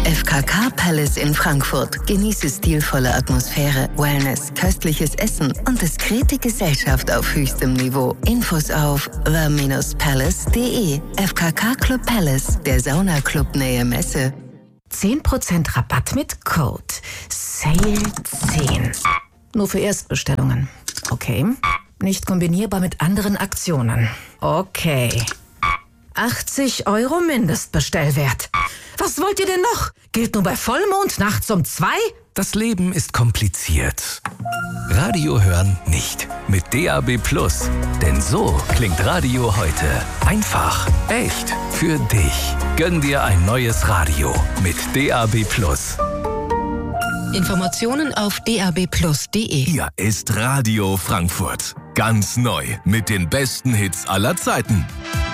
FKK Palace in Frankfurt. Genieße stilvolle Atmosphäre, Wellness, köstliches Essen und diskrete Gesellschaft auf höchstem Niveau. Infos auf the-palace.de. FKK Club Palace, der Saunaclub Nähe Messe. 10% Rabatt mit Code SALE10. Nur für Erstbestellungen. Okay. Nicht kombinierbar mit anderen Aktionen. Okay. 80 € Mindestbestellwert. Was wollt ihr denn noch? Gilt nur bei Vollmond nachts um 2? Das Leben ist kompliziert. Radio hören nicht. Mit DAB+. Denn so klingt Radio heute. Einfach, echt, für dich. Gönn dir ein neues Radio mit DAB+. Informationen auf dabplus.de. Hier ist Radio Frankfurt. Ganz neu mit den besten Hits aller Zeiten.